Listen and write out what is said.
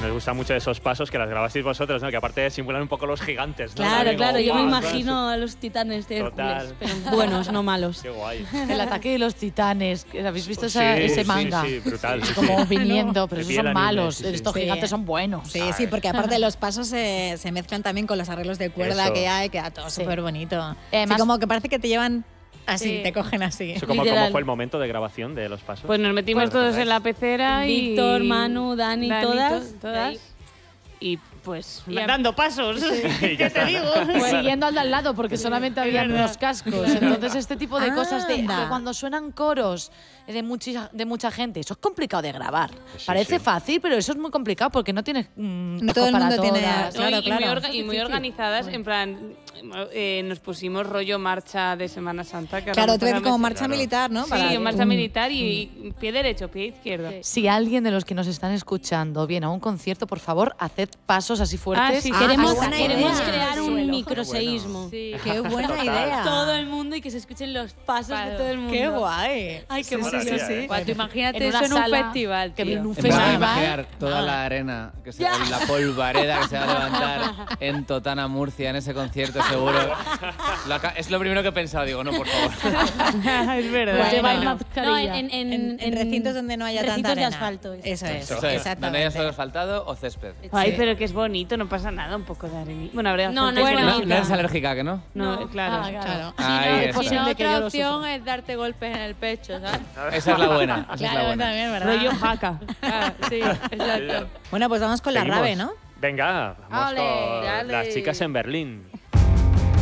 nos gusta mucho esos pasos que las grabasteis vosotros, ¿no? Que aparte simulan un poco los gigantes, ¿no? Claro, Digo, claro, yo me ¡guau! imagino a los titanes de Total. Hércules, pero buenos, no malos. Qué guay. El ataque de los titanes. ¿Habéis visto Sí, ese sí, manga? sí, brutal, sí, Como sí. viniendo, pero De esos piel son anime, malos. sí, sí. Estos Sí. gigantes son buenos. Sí, sí, porque aparte los pasos se mezclan también con los arreglos de cuerda Eso. que hay, queda todo Sí. súper bonito. Además- Sí, como que parece que te llevan así, Sí. te cogen así. Eso, ¿cómo Literal. fue el momento de grabación de los pasos? Pues nos metimos Bueno, todos ¿recordáis? en la pecera y... Víctor, Manu, Dani, todas. todas. Y pues Y dando pasos. Y ya está. Pues siguiendo al de al lado, porque solamente había verdad. unos cascos. Entonces, este tipo de cosas de Anda. cuando suenan coros de mucha gente, eso es complicado de grabar. Sí, Parece sí. fácil, pero eso es muy complicado porque no tienes No todo el para mundo tiene- todas. Claro, y claro. muy, Eso es y muy difícil. organizadas, en plan, nos pusimos rollo marcha de Semana Santa. Que Claro, ahora tú ves como me- marcha Claro. militar, ¿no? Sí, Para- marcha militar y pie derecho, pie izquierdo. Si alguien de los que nos están escuchando viene a un concierto, por favor, haced pasos así fuertes. sí, Queremos, buena queremos idea. crear un Suelo. microseísmo. Sí. Qué buena Total. idea. Todo el mundo y que se escuchen los pasos de todo el mundo. Qué guay. Ay, qué Sí, sí, emoción. sí, sí. Guau, tú imagínate En eso una en un sala festival, que viene tío. un Me puedo festival. imaginar toda la arena, la polvareda que se va a levantar en Totana, Murcia, en ese concierto, seguro. Es lo primero que he pensado, digo, no, por favor. Es verdad. Pues lleva Bueno. mascarilla. No, En recintos donde no haya recintos tanta de arena. asfalto. Eso es, Eso es, exactamente. donde haya solo asfaltado o césped. Ay, Sí. pero que es bonito, no pasa nada, un poco de arenilla. Bueno, habría No, gente no es que bonito. No, no eres alérgica, ¿que no? No, claro. Claro. Ahí es está. posible Si no, que yo otra lo opción sufra. es darte golpes en el pecho, ¿sabes? Esa es la buena. Esa es la Claro, buena. también, ¿verdad? Rollo jaca. Ah, sí, exacto. Bueno, pues vamos con la Seguimos. rave, ¿no? Venga, vamos Ole, con dale. las chicas en Berlín.